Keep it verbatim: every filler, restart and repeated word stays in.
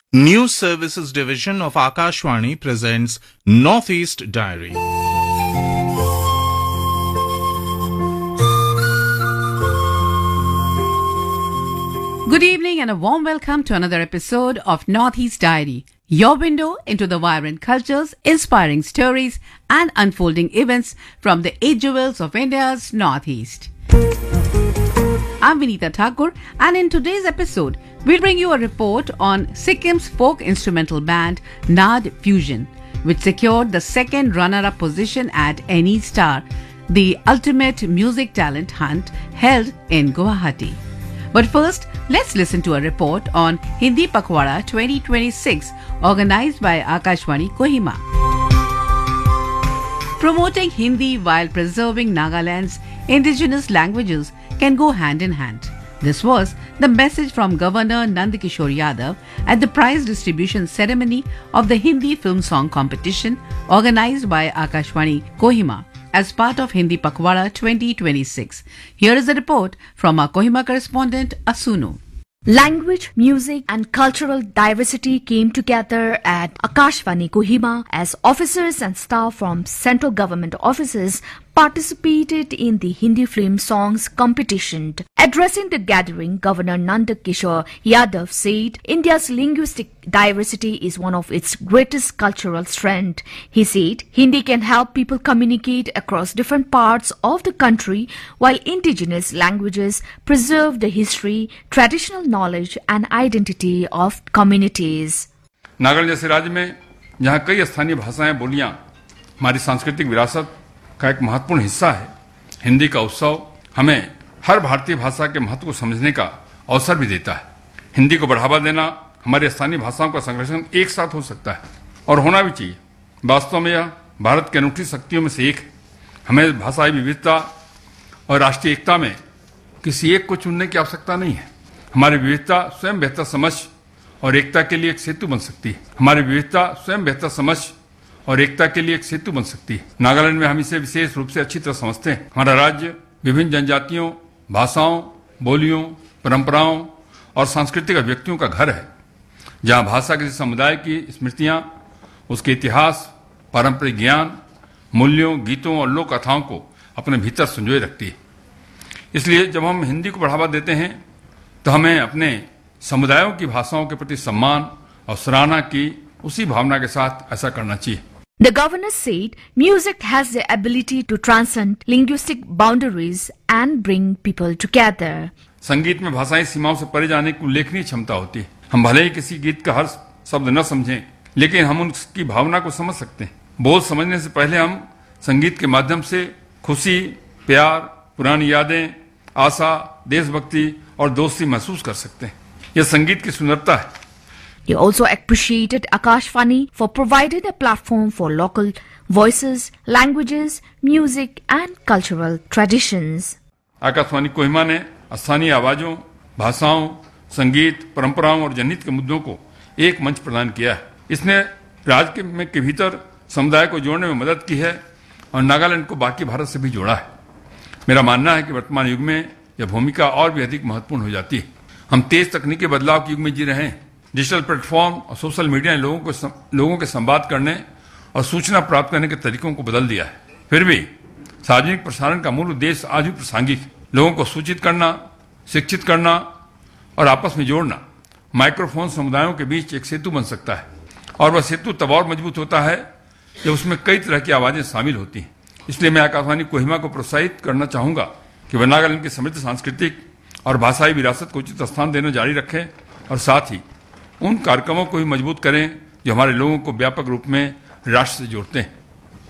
News Services Division of Akashvani presents Northeast Diary. Good evening and a warm welcome to another episode of Northeast Diary, your window into the vibrant cultures, inspiring stories and unfolding events from the eight jewels of India's Northeast. I'm Vinita Thakur, and in today's episode, we'll bring you a report on Sikkim's folk instrumental band Nad Fusion, which secured the second runner-up position at Any Star, the ultimate music talent hunt held in Guwahati. But first, let's listen to a report on Hindi Pakhwada twenty twenty-six organized by Akashvani Kohima. Promoting Hindi while preserving Nagaland's indigenous languages can go hand in hand. This was the message from Governor Nandakishore Yadav at the prize distribution ceremony of the Hindi film song competition organized by Akashvani Kohima as part of Hindi Pakhwada twenty twenty-six. Here is a report from our Kohima correspondent Asunu. Language, music and cultural diversity came together at Akashvani Kohima as officers and staff from central government offices participated in the Hindi film songs competition. Addressing the gathering, Governor Nandakishore Yadav said India's linguistic diversity is one of its greatest cultural strengths. He said Hindi can help people communicate across different parts of the country while indigenous languages preserve the history, traditional knowledge and identity of communities. Nagaland जैसे राज्य में जहां कई स्थानीय भाषाएं बोलियां हमारी सांस्कृतिक विरासत का एक महत्वपूर्ण हिस्सा है, हिंदी का उत्सव हमें हर भारतीय भाषा के महत्व को समझने का अवसर भी देता है। हिंदी को बढ़ावा देना, हमारी स्थानीय भाषाओं का संरक्षण एक साथ हो सकता है और होना भी चाहिए। वास्तव में यह भारत की अनूठी शक्तियों में से एक है। हमें भाषाई विविधता और राष्ट्रीय एकता में किसी एक को चुनने की आवश्यकता नहीं है। हमारी विविधता स्वयं बेहतर समझ और एकता के लिए एक सेतु बन सकती है। हमारी विविधता स्वयं बेहतर समझ और एकता के लिए एक सेतु बन सकती है। नागालैंड में हम इसे विशेष रूप से अच्छी तरह समझते हैं। हमारा राज्य विभिन्न जनजातियों, भाषाओं, बोलियों, परंपराओं और सांस्कृतिक अभिव्यक्तियों का घर है, जहां भाषा किसी समुदाय की स्मृतियां, उसके इतिहास, पारंपरिक ज्ञान, मूल्यों, गीतों और लोक कथाओं को अपने भीतर संजोए रखती है। इसलिए जब हम हिंदी को बढ़ावा देते हैं तो हमें अपने समुदायों की भाषाओं के प्रति सम्मान और सराहना की उसी भावना के साथ ऐसा करना चाहिए। The governor said music has the ability to transcend linguistic boundaries and bring people together. संगीत में भाषाई सीमाओं से परे जाने की उल्लेखनीय क्षमता होती है। हम भले ही किसी गीत का हर शब्द न समझें, लेकिन हम उसकी भावना को समझ सकते हैं। बोल समझने से पहले हम संगीत के माध्यम से खुशी, प्यार, पुरानी यादें, आशा, देशभक्ति और दोस्ती महसूस कर सकते हैं। यह संगीत की सुंदरता है। He also appreciated Akashvani for providing a platform for local voices, languages, music and cultural traditions. Akashvani Kohima ने स्थानीय आवाजों, भाषाओं, संगीत, परंपराओं और जनहित के मुद्दों को एक मंच प्रदान किया है। इसने राज्य में के भीतर समुदाय को जोड़ने में मदद की है और नागालैंड को बाकी भारत से भी जोड़ा है। मेरा मानना है कि वर्तमान युग में यह भूमिका और भी अधिक महत्वपूर्ण हो जाती है। हम तेज तकनीकी बदलाव के युग में जी रहे हैं। डिजिटल प्लेटफॉर्म और सोशल मीडिया ने लोगों को सम, लोगों के संवाद करने और सूचना प्राप्त करने के तरीकों को बदल दिया है। फिर भी सार्वजनिक प्रसारण का मूल उद्देश्य आज भी प्रासंगिक है। लोगों को सूचित करना, शिक्षित करना और आपस में जोड़ना। माइक्रोफोन समुदायों के बीच एक सेतु बन सकता है और वह सेतु तब और मजबूत होता है जब उसमें कई तरह की आवाजें शामिल होती हैं। इसलिए मैं आकाशवाणी कोहिमा को प्रोत्साहित करना चाहूंगा कि वह नागालैंड की समृद्ध सांस्कृतिक और भाषाई विरासत को उचित स्थान देना जारी रखें और साथ ही उन कार्यक्रमों को भी मजबूत करें जो हमारे लोगों को व्यापक रूप में राष्ट्र से जोड़ते हैं।